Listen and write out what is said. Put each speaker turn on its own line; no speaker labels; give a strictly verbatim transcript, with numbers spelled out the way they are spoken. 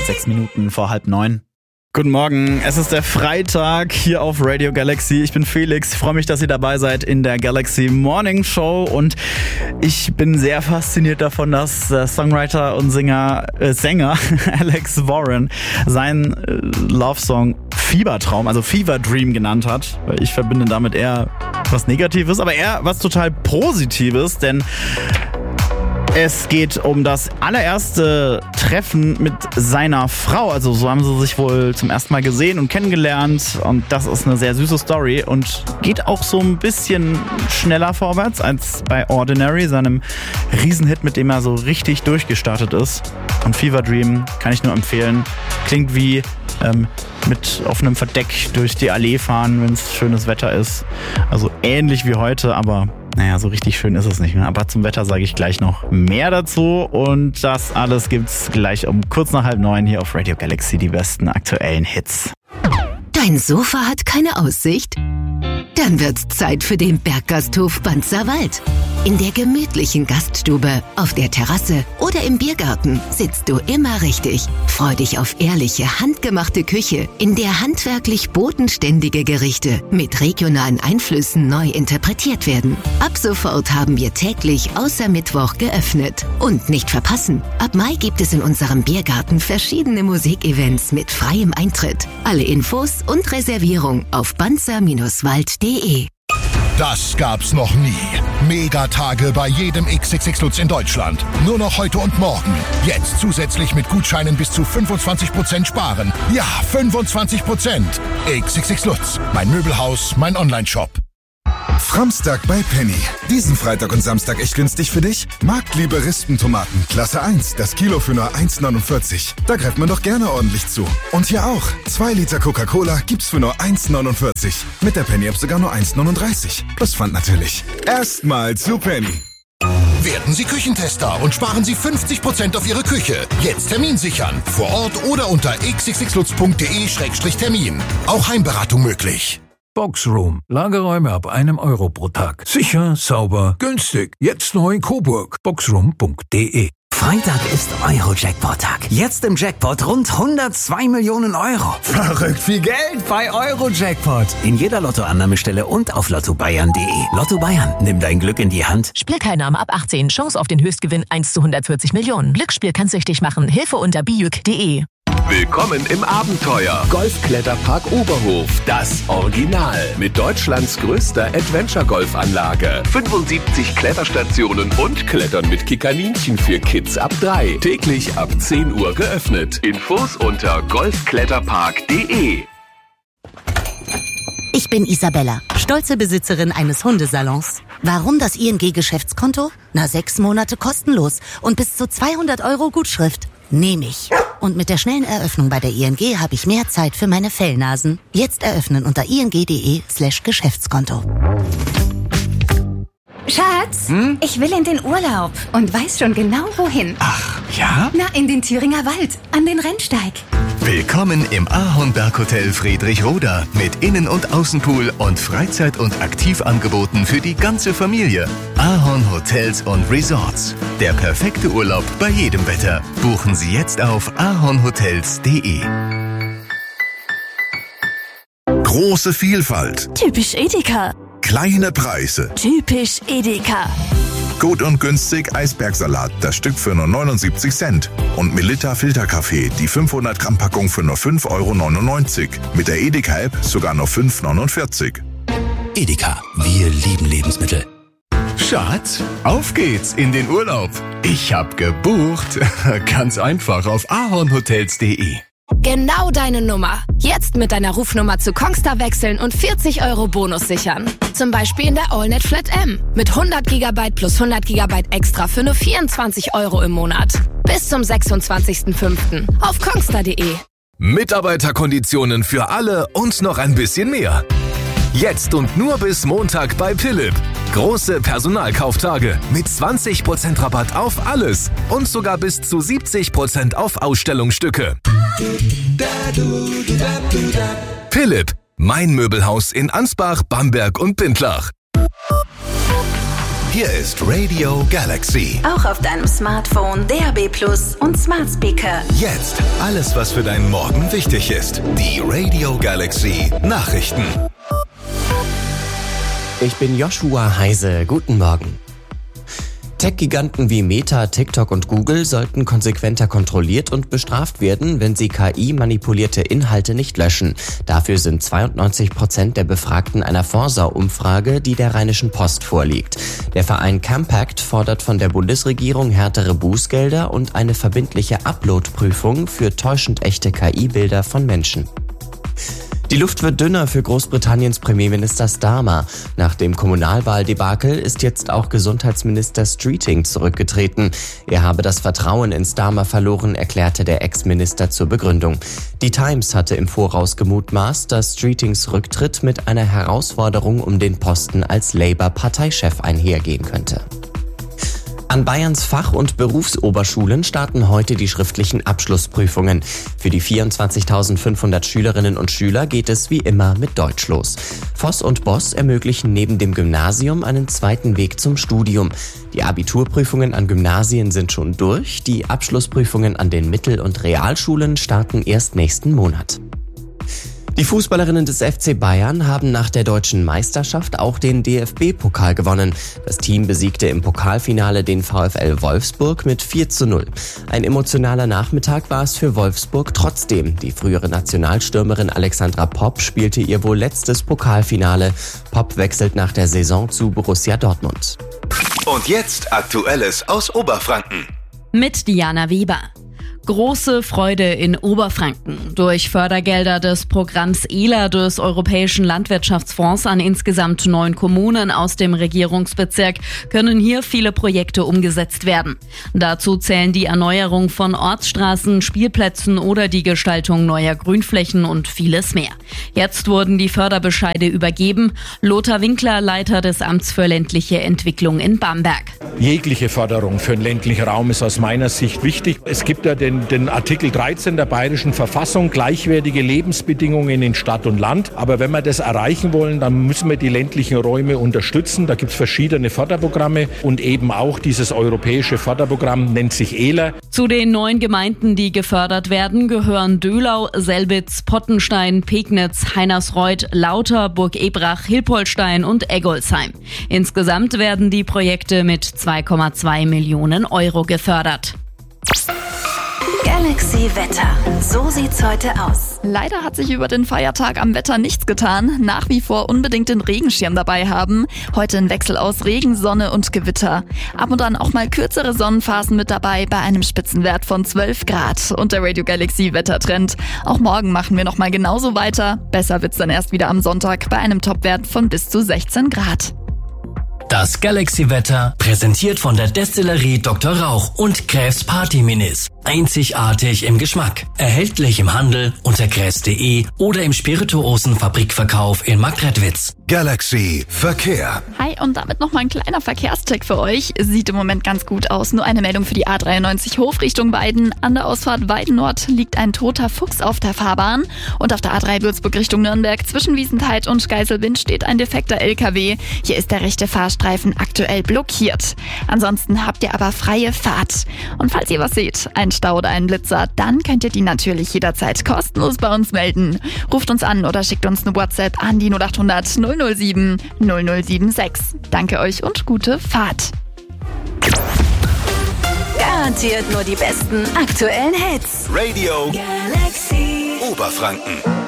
Sechs Minuten vor halb neun. Guten Morgen, es ist der Freitag hier auf Radio Galaxy. Ich bin Felix, ich freue mich, dass ihr dabei seid in der Galaxy Morning Show und ich bin sehr fasziniert davon, dass der Songwriter und Singer, äh, Sänger Alex Warren seinen äh, Love-Song Fiebertraum, also Fever Dream genannt hat, weil ich verbinde damit eher was Negatives, aber eher was total Positives, denn es geht um das allererste Treffen mit seiner Frau. Also so haben sie sich wohl zum ersten Mal gesehen und kennengelernt. Und das ist eine sehr süße Story und geht auch so ein bisschen schneller vorwärts als bei Ordinary, seinem Riesenhit, mit dem er so richtig durchgestartet ist. Und Fever Dream kann ich nur empfehlen. Klingt wie ähm, mit offenem Verdeck durch die Allee fahren, wenn es schönes Wetter ist. Also ähnlich wie heute, aber naja, so richtig schön ist es nicht. Aber zum Wetter sage ich gleich noch mehr dazu. Und das alles gibt's gleich um kurz nach halb neun hier auf Radio Galaxy, die besten aktuellen Hits.
Dein Sofa hat keine Aussicht? Dann wird's Zeit für den Berggasthof Banzerwald. In der gemütlichen Gaststube, auf der Terrasse oder im Biergarten sitzt du immer richtig. Freu dich auf ehrliche, handgemachte Küche, in der handwerklich bodenständige Gerichte mit regionalen Einflüssen neu interpretiert werden. Ab sofort haben wir täglich außer Mittwoch geöffnet. Und nicht verpassen, ab Mai gibt es in unserem Biergarten verschiedene Musikevents mit freiem Eintritt. Alle Infos und Reservierung auf banzer Bindestrich wald punkt de.
Das gab's noch nie. Megatage bei jedem X X X Lutz in Deutschland. Nur noch heute und morgen. Jetzt zusätzlich mit Gutscheinen bis zu fünfundzwanzig Prozent sparen. Ja, fünfundzwanzig Prozent. X X X Lutz. Mein Möbelhaus, mein Onlineshop.
Framstag bei Penny. Diesen Freitag und Samstag echt günstig für dich? Marktliebe Rispentomaten, Klasse eins, das Kilo für nur eins neunundvierzig. Da greift man doch gerne ordentlich zu. Und hier auch, zwei Liter Coca-Cola gibt's für nur eins neunundvierzig. Mit der Penny-App sogar nur eins neununddreißig. Plus Pfand natürlich. Erstmal zu Penny.
Werden Sie Küchentester und sparen Sie fünfzig Prozent auf Ihre Küche. Jetzt Termin sichern. Vor Ort oder unter x x x lutz punkt de Schrägstrich Termin. Auch Heimberatung möglich.
Boxroom. Lagerräume ab einem Euro pro Tag. Sicher, sauber, günstig. Jetzt neu in Coburg. boxroom punkt de.
Freitag ist Euro-Jackpot-Tag. Jetzt im Jackpot rund hundertzwei Millionen Euro.
Verrückt viel Geld bei Euro-Jackpot.
In jeder Lottoannahmestelle und auf lotto bayern punkt de. Lotto Bayern, nimm dein Glück in die Hand.
Spielteilnahme ab achtzehn. Chance auf den Höchstgewinn eins zu hundertvierzig Millionen. Glücksspiel kann süchtig machen. Hilfe unter bijuk punkt de.
Willkommen im Abenteuer. Golfkletterpark Oberhof, das Original. Mit Deutschlands größter Adventure-Golfanlage. fünfundsiebzig Kletterstationen und Klettern mit Kikaninchen für Kids ab drei. Täglich ab zehn Uhr geöffnet. Infos unter golfkletterpark punkt de.
Ich bin Isabella, stolze Besitzerin eines Hundesalons. Warum das I N G-Geschäftskonto? Na, sechs Monate kostenlos und bis zu zweihundert Euro Gutschrift. Nehme ich. Und mit der schnellen Eröffnung bei der I N G habe ich mehr Zeit für meine Fellnasen. Jetzt eröffnen unter ing.de slash Geschäftskonto.
Schatz, hm? Ich will in den Urlaub und weiß schon genau wohin.
Ach, ja?
Na, in den Thüringer Wald, an den Rennsteig.
Willkommen im Ahornberghotel Friedrichroda mit Innen- und Außenpool und Freizeit- und Aktivangeboten für die ganze Familie. Ahorn Hotels und Resorts. Der perfekte Urlaub bei jedem Wetter. Buchen Sie jetzt auf ahornhotels punkt de.
Große Vielfalt.
Typisch Edeka.
Kleine Preise.
Typisch Edeka.
Gut und günstig Eisbergsalat, das Stück für nur neunundsiebzig Cent. Und Melitta Filterkaffee, die fünfhundert Gramm Packung für nur fünf Euro neunundneunzig. Mit der Edeka-App sogar nur fünf Euro neunundvierzig.
Edeka, wir lieben Lebensmittel.
Schatz, auf geht's in den Urlaub. Ich hab gebucht. Ganz einfach auf ahornhotels punkt de.
Genau deine Nummer. Jetzt mit deiner Rufnummer zu Kongstar wechseln und vierzig Euro Bonus sichern. Zum Beispiel in der AllNet Flat M. Mit hundert Gigabyte plus hundert Gigabyte extra für nur vierundzwanzig Euro im Monat. Bis zum sechsundzwanzigsten fünften auf kongstar punkt de.
Mitarbeiterkonditionen für alle und noch ein bisschen mehr. Jetzt und nur bis Montag bei Philipp. Große Personalkauftage mit zwanzig Prozent Rabatt auf alles und sogar bis zu siebzig Prozent auf Ausstellungsstücke. Philipp, mein Möbelhaus in Ansbach, Bamberg und Bindlach.
Hier ist Radio Galaxy.
Auch auf deinem Smartphone, D A B Plus und Smart Speaker.
Jetzt alles, was für deinen Morgen wichtig ist. Die Radio Galaxy Nachrichten.
Ich bin Joshua Heise. Guten Morgen. Tech-Giganten wie Meta, TikTok und Google sollten konsequenter kontrolliert und bestraft werden, wenn sie K I-manipulierte Inhalte nicht löschen. Dafür sind zweiundneunzig Prozent der Befragten einer Forsa-Umfrage, die der Rheinischen Post vorliegt. Der Verein Campact fordert von der Bundesregierung härtere Bußgelder und eine verbindliche Upload-Prüfung für täuschend echte K I-Bilder von Menschen. Die Luft wird dünner für Großbritanniens Premierminister Starmer. Nach dem Kommunalwahldebakel ist jetzt auch Gesundheitsminister Streeting zurückgetreten. Er habe das Vertrauen in Starmer verloren, erklärte der Ex-Minister zur Begründung. Die Times hatte im Voraus gemutmaßt, dass Streetings Rücktritt mit einer Herausforderung um den Posten als Labour-Parteichef einhergehen könnte. An Bayerns Fach- und Berufsoberschulen starten heute die schriftlichen Abschlussprüfungen. Für die vierundzwanzigtausendfünfhundert Schülerinnen und Schüler geht es wie immer mit Deutsch los. Voss und Boss ermöglichen neben dem Gymnasium einen zweiten Weg zum Studium. Die Abiturprüfungen an Gymnasien sind schon durch, die Abschlussprüfungen an den Mittel- und Realschulen starten erst nächsten Monat. Die Fußballerinnen des F C Bayern haben nach der deutschen Meisterschaft auch den D F B-Pokal gewonnen. Das Team besiegte im Pokalfinale den VfL Wolfsburg mit vier zu null. Ein emotionaler Nachmittag war es für Wolfsburg trotzdem. Die frühere Nationalstürmerin Alexandra Popp spielte ihr wohl letztes Pokalfinale. Popp wechselt nach der Saison zu Borussia Dortmund.
Und jetzt Aktuelles aus Oberfranken.
Mit Diana Weber. Große Freude in Oberfranken. Durch Fördergelder des Programms E L A des Europäischen Landwirtschaftsfonds an insgesamt neun Kommunen aus dem Regierungsbezirk können hier viele Projekte umgesetzt werden. Dazu zählen die Erneuerung von Ortsstraßen, Spielplätzen oder die Gestaltung neuer Grünflächen und vieles mehr. Jetzt wurden die Förderbescheide übergeben. Lothar Winkler, Leiter des Amts für ländliche Entwicklung in Bamberg.
Jegliche Förderung für den ländlichen Raum ist aus meiner Sicht wichtig. Es gibt ja den Den Artikel dreizehn der Bayerischen Verfassung, gleichwertige Lebensbedingungen in Stadt und Land. Aber wenn wir das erreichen wollen, dann müssen wir die ländlichen Räume unterstützen. Da gibt es verschiedene Förderprogramme und eben auch dieses europäische Förderprogramm nennt sich E L A.
Zu den neun Gemeinden, die gefördert werden, gehören Döhlau, Selbitz, Pottenstein, Pegnitz, Heinersreuth, Lauter, Burg Ebrach, Hilpoltstein und Eggolsheim. Insgesamt werden die Projekte mit zwei Komma zwei Millionen Euro gefördert.
Galaxy Wetter. So sieht's heute aus.
Leider hat sich über den Feiertag am Wetter nichts getan. Nach wie vor unbedingt den Regenschirm dabei haben. Heute ein Wechsel aus Regen, Sonne und Gewitter. Ab und an auch mal kürzere Sonnenphasen mit dabei bei einem Spitzenwert von zwölf Grad. Und der Radio Galaxy Wettertrend. Auch morgen machen wir nochmal genauso weiter. Besser wird's dann erst wieder am Sonntag bei einem Topwert von bis zu sechzehn Grad.
Das Galaxy-Wetter präsentiert von der Destillerie Doktor Rauch und Kräfs Party Minis. Einzigartig im Geschmack. Erhältlich im Handel unter kräfs punkt de oder im Spirituosenfabrikverkauf in Marktredwitz.
Galaxy Verkehr.
Hi, und damit nochmal ein kleiner Verkehrscheck für euch. Sieht im Moment ganz gut aus. Nur eine Meldung für die A dreiundneunzig Hof Richtung Weiden. An der Ausfahrt Weiden Nord liegt ein toter Fuchs auf der Fahrbahn. Und auf der A drei Würzburg Richtung Nürnberg zwischen Wiesentheit und Geiselwind steht ein defekter L K W. Hier ist der rechte Fahrstreifen aktuell blockiert. Ansonsten habt ihr aber freie Fahrt. Und falls ihr was seht, ein Stau oder einen Blitzer, dann könnt ihr die natürlich jederzeit kostenlos bei uns melden. Ruft uns an oder schickt uns eine WhatsApp an die null acht hundert null null sieben null null sieben sechs. Danke euch und gute Fahrt.
Garantiert nur die besten aktuellen Hits.
Radio
Galaxy
Oberfranken.